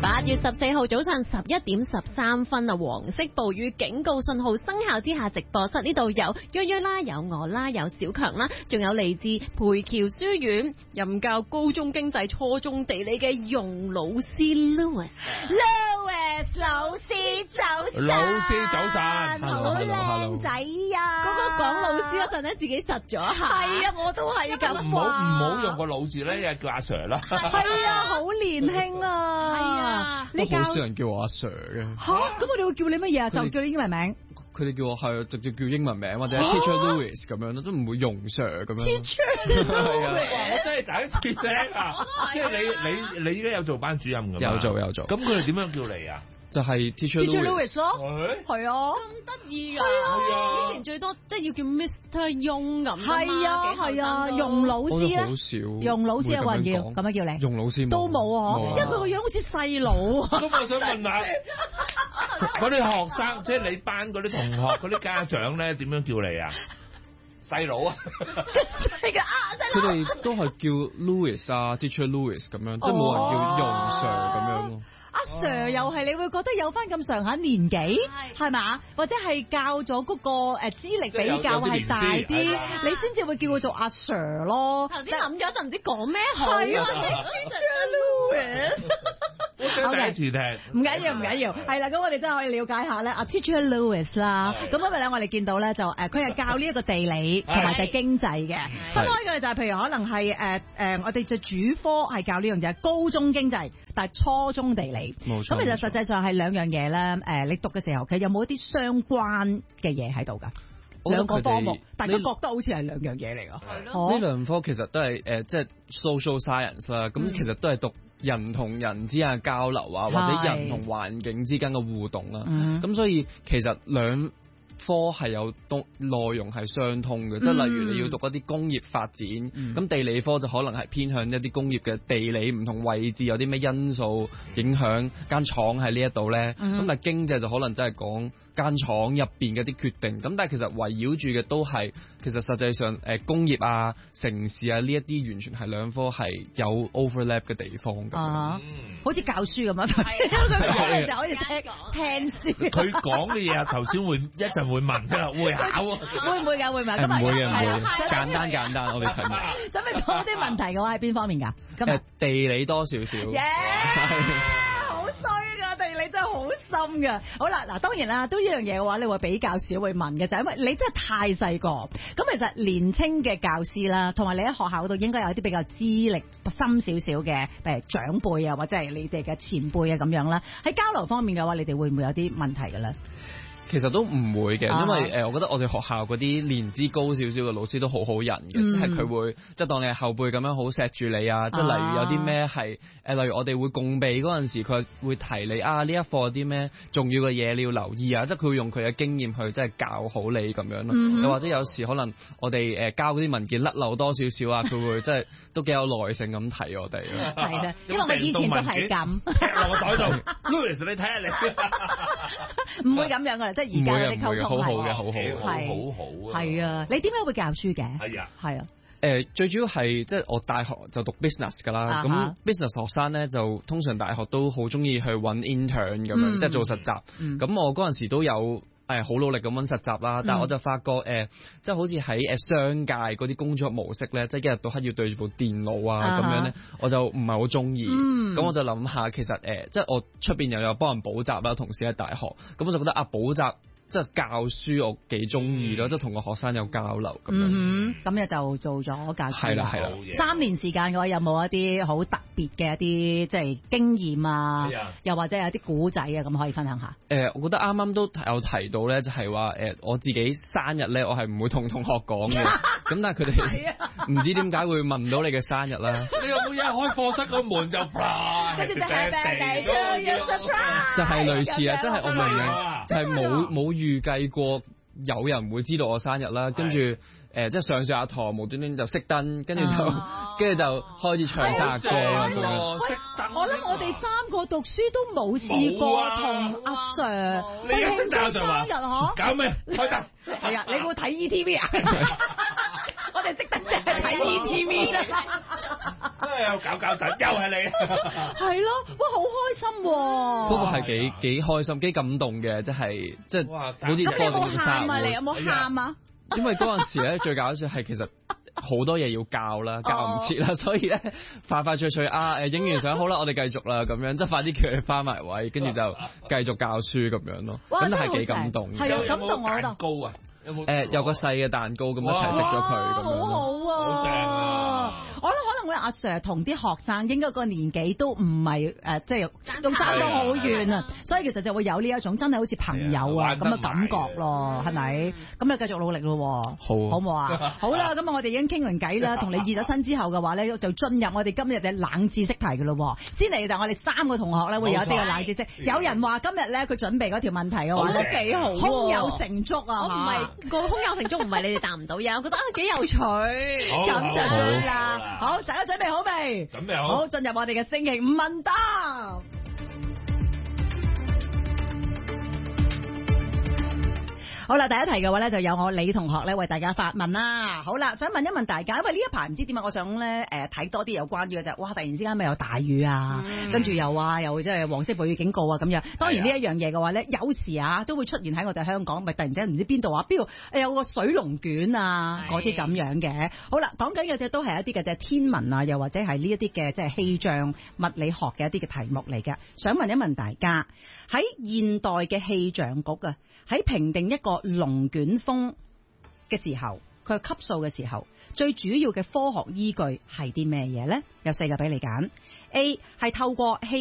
8月14號早上11點13分啊，黃色暴雨警告信號生效之下，直播室呢度有約約啦，有我啦，有小強啦，仲有嚟自培僑書院任教高中經濟、初中地理嘅容老師 Louis 老師早晨， 老師早晨， 好靚仔啊！嗰個講老師嗰陣咧，自己窒咗一下。係啊，我都係咁。 唔好用個老字咧，叫阿 Sir 啦。 係啊，好年輕啊！ 係啊， 你好少人叫我阿 Sir 嘅。 嚇，咁我哋會叫你乜嘢啊？就叫你英文名。 佢哋叫我係直接叫英文名或者 Teacher Louis 咁樣咯，都唔會容 Sir 咁樣。 Teacher Louis， 我真係第一次聽啊！即係你依家有做班主任㗎嘛？ 有做。 咁佢哋點樣叫你啊？ 就係 Teacher Louis 咯，係啊， 咁得意㗎！以前最多即係要叫 Mr. 翁咁。係啊，容老師啊， 好少。 容老師有人要咁樣叫你？ 容老師都冇啊，因為佢個樣好似細佬。 咁我想問下嗰啲學生，即係你班嗰啲同學、嗰啲家長咧，點樣叫你啊？細佬啊！ 佢哋都係叫 Louis 啊 ，Teacher Louis 咁樣，即係冇人叫容 Sir 咁樣咯。 阿 Sir 又係你會覺得有翻咁上下年紀，係嘛？或者係教咗嗰個資歷比較係大啲，你先至會叫佢做阿 Sir 咯。 頭先諗咗就唔知講咩好。 係啊 Teacher Louis。 我第一次聽。 唔緊要，係啦，咁我哋真係可以了解下咧，阿 Teacher Louis 啦。咁因為咧，我哋見到咧就佢係教呢一個地理同埋就係經濟嘅。分開嘅就係譬如可能係我哋就主科係教呢樣嘢，高中經濟，但係初中地理。 冇錯。 咁其實實際上係兩樣嘢咧。你讀嘅時候，佢有冇一啲相關嘅嘢喺度㗎？兩個科目，大家覺得好似係兩樣嘢嚟㗎。係咯。 呢兩科其實都係即係 social science 啦。咁其實都係讀人同人之間嘅交流啊，或者人同環境之間嘅互動啦。咁所以其實兩科係有內容係相通嘅，即係例如你要讀一啲工業發展，咁地理科就可能係偏向一啲工業嘅地理唔同位置有啲咩因素影響間廠喺呢一度咧，咁但係經濟就可能真係講間廠入邊嘅啲決定，咁但係其實圍繞住嘅都係其實實際上工業啊、城市啊呢一啲完全係兩科係有 overlap 嘅地方㗎。 好似教書咁樣，佢講嘅就可以聽書。 佢講嘅嘢啊，頭先會一陣會問㗎，會考會唔會㗎？會唔會？ 唔會嘅，唔會。簡單，我哋睇埋。 準備多啲問題嘅話，喺邊方面㗎？ 地理多少少。 好衰㗎，地理真係好深㗎。好啦，嗱當然啦，都呢樣嘢嘅話，你會比較少會問嘅，就係因為你真係太細個。咁其實年青嘅教師啦，同埋你喺學校度應該有啲比較資歷深少少嘅，譬如長輩啊，或者係你哋嘅前輩啊咁樣啦。喺交流方面嘅話，你哋會唔會有啲問題嘅咧？ 其實都唔會嘅，因為我覺得我哋學校嗰啲年資高少少嘅老師都好好人嘅，即係佢會即係當你係後輩咁樣好錫住你啊！即係例如有啲咩係例如我哋會共備嗰陣時，佢會提你啊呢一課有啲咩重要嘅嘢你要留意啊！即係佢會用佢嘅經驗去即係教好你咁樣咯。又或者有時可能我哋交嗰啲文件甩漏多少少啊，佢會即係都幾有耐性咁提我哋。 係啦，因為我以前都係咁。 落個袋度 ，Louis 你睇下你， 唔會咁樣噶啦。即係而家啲溝通好好嘅，好係啊！你點解會教書嘅？係啊。 最主要係即係我大學就讀 business 㗎啦。咁 business 學生咧就通常大學都好中意去揾 intern 咁樣，即係做實習。咁我嗰陣時都有好努力咁揾實習啦。但係我就發覺即係好似喺商界嗰啲工作模式咧，即係一日到黑要對住部電腦啊咁樣咧，我就唔係好中意。咁我就諗下，其實即係我出邊又有幫人補習啦，同時喺大學，咁我就覺得補習即係教書我幾中意咯，即係同個學生有交流咁樣。咁你就做咗教書。係啦。 3年時間嘅話，有冇一啲好特別嘅一啲即係經驗啊？又或者有啲古仔啊，咁可以分享下？ 我覺得啱啱都有提到咧，就係話我自己生日咧，我係唔會同同學講嘅。咁但係佢哋唔知點解會問到你嘅生日啦。 你有冇嘢開課室個門就跟住就係 birthday to you surprise， 就係類似啊，即係我明明就係冇預計過有人會知道我生日啦，跟住即係上下堂無端端就熄燈，跟住就開始唱生日歌啦咁樣。 我諗我哋3個讀書都冇試過同阿 Sir 慶祝生日嗬？ 搞咩？開燈係啊！你會睇 ETV 啊？我哋識得淨係睇 ETV 啫。 又搞震，又係你。 係咯，哇，好開心喎！ 嗰個係幾開心、幾感動嘅，即係好似過咗生日。 你有冇喊啊？ 因為嗰陣時咧最搞笑係其實好多嘢要教啦，教唔切啦，所以咧快脆影完相好啦，我哋繼續啦咁樣，即係快啲叫佢翻埋位，跟住就繼續教書咁樣咯。咁都係幾感動嘅。 係啊，感動我覺得。 蛋糕啊！ 有個細嘅蛋糕咁一齊食咗佢咁樣。 好好啊！ 好正啊！ 我諗可能我阿 Sir 同啲學生應該個年紀都唔係即係爭到好遠啊，所以其實就會有呢一種真係好似朋友啊咁嘅感覺咯，係咪？咁你繼續努力咯，好唔好啊？好啦，咁我哋已經傾完偈啦，同你熱咗身之後嘅話咧，就進入我哋今日嘅冷知識題嘅咯。先嚟就我哋3個同學咧會有一啲嘅冷知識。有人話今日咧佢準備嗰條問題嘅話咧幾好， 胸有成竹啊！ 我唔係個胸有成竹，唔係你哋答唔到嘢，我覺得幾有趣。 咁就好啦。好，大家準備好未？ 準備好。 好，進入我哋嘅星期5問答。好啦，第一題嘅話咧，就有我李同學咧為大家發問啦。好啦，想問一問大家，因為呢一排唔知點解，我想咧睇多啲有關於嘅就係，哇！突然之間咪有大雨啊，跟住又即係黃色暴雨警告啊咁樣。當然呢一樣嘢嘅話咧，有時都會出現喺我哋香港，咪突然之間唔知邊度有個水龍捲啊嗰啲咁樣嘅。好啦，講緊嘅隻都係一啲嘅就係天文啊，又或者係呢一啲嘅即係氣象物理學嘅一啲嘅題目嚟嘅。想問一問大家，喺現代嘅氣象局啊，喺評定一個龍捲風嘅時候，佢級數嘅時候，最主要嘅科學依據係啲咩嘢呢？有4個俾你揀。A 係透過氣